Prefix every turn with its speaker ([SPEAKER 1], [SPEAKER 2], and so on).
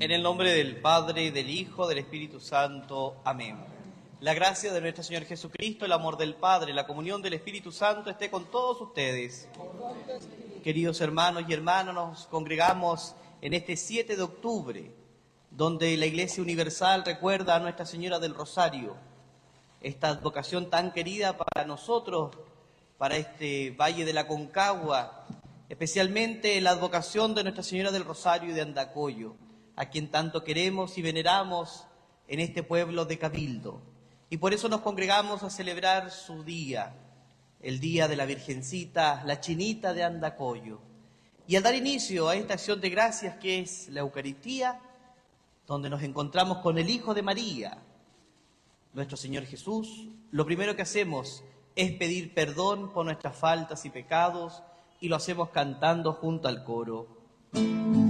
[SPEAKER 1] En el nombre del Padre, del Hijo, del Espíritu Santo. Amén. La gracia de nuestro Señor Jesucristo, el amor del Padre, la comunión del Espíritu Santo esté con todos ustedes. Queridos hermanos y hermanas, nos congregamos en este 7 de octubre, donde la Iglesia Universal recuerda a Nuestra Señora del Rosario, esta advocación tan querida para nosotros, para este Valle de la Concagua, especialmente la advocación de Nuestra Señora del Rosario y de Andacollo, a quien tanto queremos y veneramos en este pueblo de Cabildo. Y por eso nos congregamos a celebrar su día, el día de la Virgencita, la Chinita de Andacollo. Y al dar inicio a esta acción de gracias que es la Eucaristía, donde nos encontramos con el Hijo de María, nuestro Señor Jesús, lo primero que hacemos es pedir perdón por nuestras faltas y pecados, y lo hacemos cantando junto al coro.